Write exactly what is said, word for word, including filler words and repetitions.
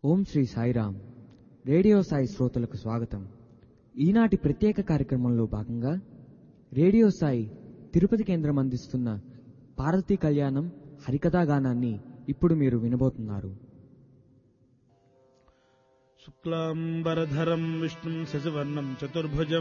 ఓం Shri Sairam. Radio Sai శ్రోతలకు స్వాగతం. ఈనాటి ప్రత్యేక కార్యక్రమంలో భాగంగా రేడియో సాయి తిరుపతి కేంద్రం అందిస్తున్న పార్వతీ కళ్యాణం హరికథా గానాన్ని ఇప్పుడు మీరు వినబోతున్నారు. శుక్లాంబరధరం విష్ణుం శశివర్ణం చతుర్భుజం